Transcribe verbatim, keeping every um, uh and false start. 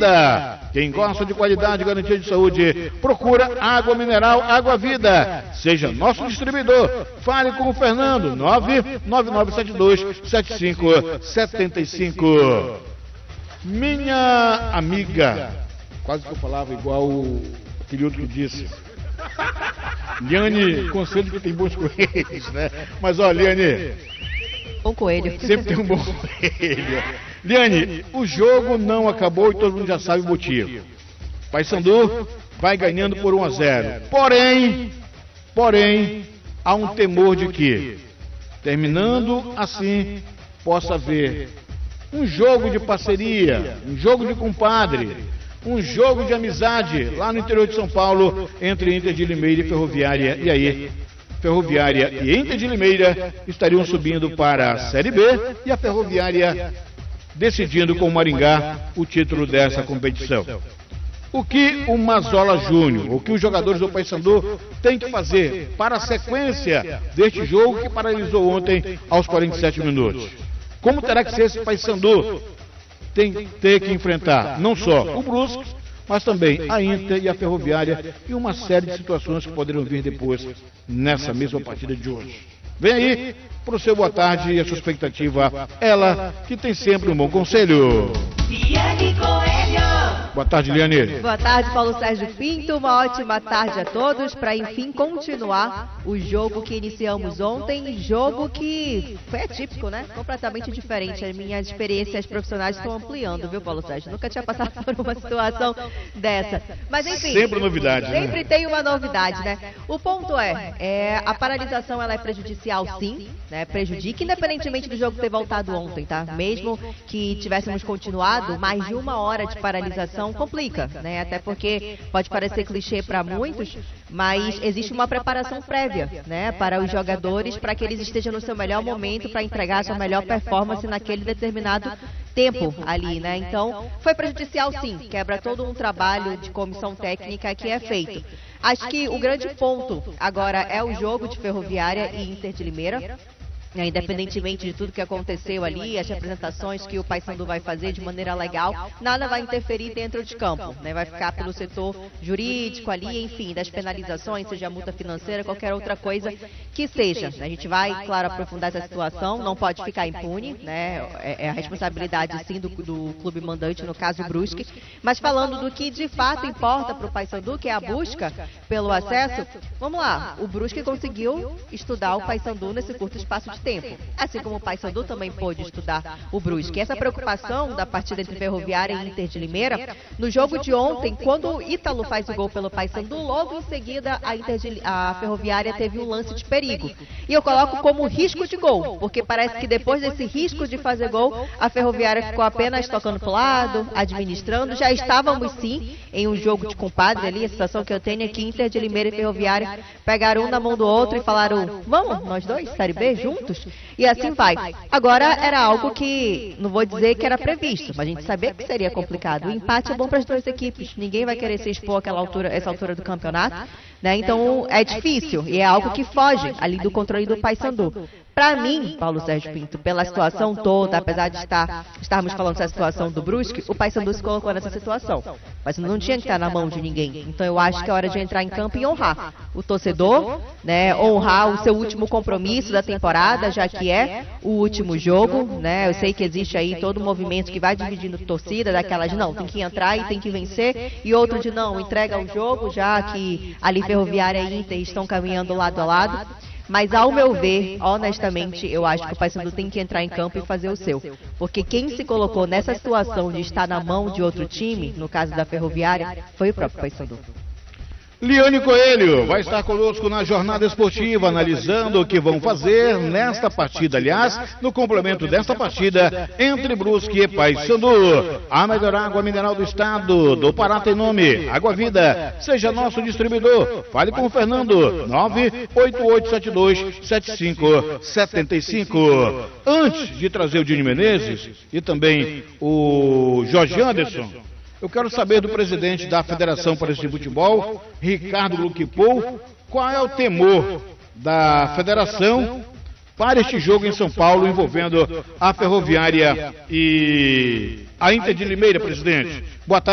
Vida. Quem gosta de qualidade e garantia de saúde, procura Água Mineral Água Vida. Seja nosso distribuidor. Fale com o Fernando, nove nove nove sete dois sete cinco sete cinco. Minha amiga, quase que eu falava igual aquele outro que disse. Liane, conselho que tem bons coelhos, né? Mas ó, Liane, bom coelho. Sempre tem um bom coelho. Liane, o jogo não acabou e todo mundo já sabe o motivo. Paysandu vai ganhando por um a zero. Porém, porém, há um temor de que, terminando assim, possa haver um jogo de parceria, um jogo de compadre, um jogo de amizade lá no interior de São Paulo entre Inter de Limeira e Ferroviária. E aí, Ferroviária e Inter de Limeira estariam subindo para a Série B e a Ferroviária decidindo com o Maringá o título dessa competição. O que o Mazola Júnior, o que os jogadores do Paysandu têm que fazer para a sequência deste jogo que paralisou ontem aos quarenta e sete minutos? Como terá que ser esse Paysandu? Tem que ter que enfrentar não só o Brusque, mas também a Inter e a Ferroviária e uma série de situações que poderão vir depois nessa mesma partida de hoje. Vem aí para o seu boa tarde e a sua expectativa, ela que tem sempre um bom conselho. Boa tarde, Liane. Boa tarde, Paulo Sérgio Pinto. Uma ótima tarde a todos para, enfim, continuar o jogo que iniciamos ontem. Jogo que foi atípico, né? Completamente diferente. As minhas experiências profissionais estão ampliando, viu, Paulo Sérgio? Nunca tinha passado por uma situação dessa. Mas, enfim. Sempre novidade, né? Sempre tem uma novidade, né? O ponto é, é a paralisação ela é prejudicial, sim, né? Prejudica, independentemente do jogo ter voltado ontem, tá? Mesmo que tivéssemos continuado, mais de uma hora de paralisação complica, né? Até porque pode parecer clichê para muitos, mas existe uma preparação prévia, né? Para os jogadores, para que eles estejam no seu melhor momento, para entregar a sua melhor performance naquele determinado tempo ali, né? Então, foi prejudicial sim, quebra todo um trabalho de comissão técnica que é feito. Acho que o grande ponto agora é o jogo de Ferroviária e Inter de Limeira. Independentemente de tudo que aconteceu ali, as representações que o Paysandu vai fazer de maneira legal, nada vai interferir dentro de campo, né? Vai ficar pelo setor jurídico ali, enfim, das penalizações, seja multa financeira, qualquer outra coisa que seja. A gente vai, claro, aprofundar essa situação, não pode ficar impune, né? É, é a responsabilidade, sim, do, do clube mandante, no caso o Brusque. Mas falando do que de fato importa para o Paysandu, que é a busca pelo acesso, vamos lá, o Brusque conseguiu estudar o Paysandu nesse curto espaço de tempo, assim como o Paysandu também pôde estudar o Brusque. Essa preocupação da partida entre Ferroviária e Inter de Limeira, no jogo de ontem, quando o Ítalo faz o gol pelo Paysandu, logo em seguida a, Inter de, a Ferroviária teve um lance de perigo. E eu coloco como risco de gol, porque parece que depois desse risco de fazer gol, a Ferroviária ficou apenas tocando para o lado, administrando. Já estávamos sim em um jogo de compadre ali, a situação que eu tenho é que Inter de Limeira e Ferroviária pegaram um na mão do outro e falaram, vamos, nós dois, Série B, juntos? E assim vai. Agora era algo que, não vou dizer que era previsto, mas a gente sabia que seria complicado. O empate é bom para as duas equipes, ninguém vai querer se expor àquela altura, essa altura do campeonato, né? Então é difícil e é algo que foge ali do controle do Paysandu. Para mim, Paulo Sérgio Pinto, pela situação toda, apesar de estar, estarmos falando dessa situação do Brusque, o Paysandu se colocou nessa situação. Mas não tinha que estar na mão de ninguém. Então eu acho que é hora de entrar em campo e honrar o torcedor, né? Honrar o seu último compromisso da temporada, já que é o último jogo, né? Eu sei que existe aí todo um movimento que vai dividindo torcida, daquela de não, tem que entrar e tem que vencer, e outro de não, entrega o jogo, já que ali Ferroviária e Inter estão caminhando lado a lado. Mas, ao meu ver, honestamente, eu acho que o Paysandu tem que entrar em campo e fazer o seu. Porque quem se colocou nessa situação de estar na mão de outro time, no caso da Ferroviária, foi o próprio Paysandu. Liane Coelho vai estar conosco na jornada esportiva, analisando o que vão fazer nesta partida, aliás, no complemento desta partida entre Brusque e Paysandu. A melhor água mineral do estado, do Pará tem nome, Água Vida. Seja nosso distribuidor. Fale com o Fernando, nove oito oito sete dois sete cinco sete cinco. Antes de trazer o Dini Menezes e também o Jorge Anderson, eu quero saber do presidente da Federação Paulista de Futebol, Ricardo Luquipou, qual é o temor da federação para este jogo em São Paulo envolvendo a Ferroviária e a Inter de Limeira, presidente. Boa tarde.